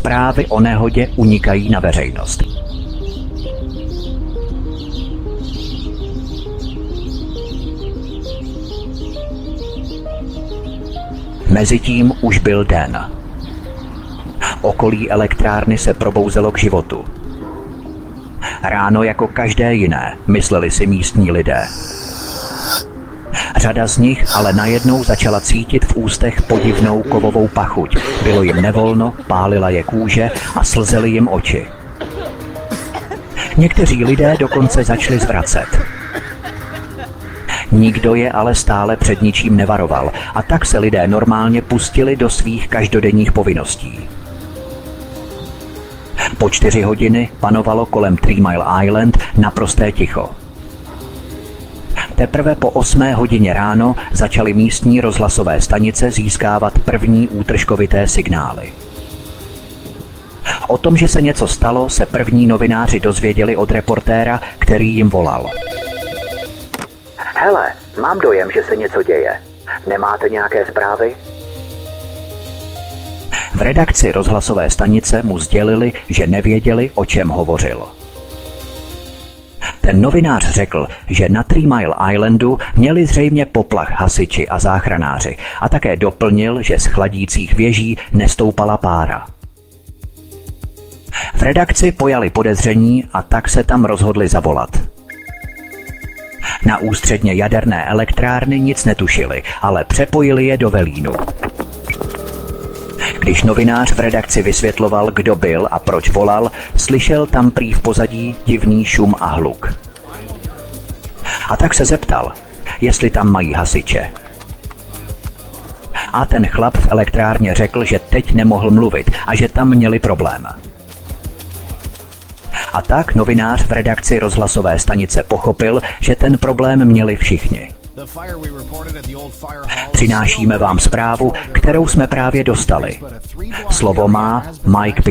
zprávy o nehodě unikají na veřejnost. Mezitím už byl den. Okolí elektrárny se probouzelo k životu. Ráno jako každé jiné, mysleli si místní lidé. Řada z nich ale najednou začala cítit v ústech podivnou kovovou pachuť. Bylo jim nevolno, pálila je kůže a slzely jim oči. Někteří lidé dokonce začali zvracet. Nikdo je ale stále před ničím nevaroval a tak se lidé normálně pustili do svých každodenních povinností. Po 4 hodiny panovalo kolem Three Mile Island naprosté ticho. Teprve po 8 hodině ráno začaly místní rozhlasové stanice získávat první útržkovité signály. O tom, že se něco stalo, se první novináři dozvěděli od reportéra, který jim volal. Hele, mám dojem, že se něco děje. Nemáte nějaké zprávy? V redakci rozhlasové stanice mu sdělili, že nevěděli, o čem hovořil. Ten novinář řekl, že na Three Mile Islandu měli zřejmě poplach hasiči a záchranáři a také doplnil, že z chladících věží nestoupala pára. V redakci pojali podezření a tak se tam rozhodli zavolat. Na ústředně jaderné elektrárny nic netušili, ale přepojili je do Velínu. Když novinář v redakci vysvětloval, kdo byl a proč volal, slyšel tam prý v pozadí divný šum a hluk. A tak se zeptal, jestli tam mají hasiče. A ten chlap v elektrárně řekl, že teď nemohl mluvit a že tam měli problém. A tak novinář v redakci rozhlasové stanice pochopil, že ten problém měli všichni. Přinášíme vám zprávu, kterou jsme právě dostali. Slovo má Mike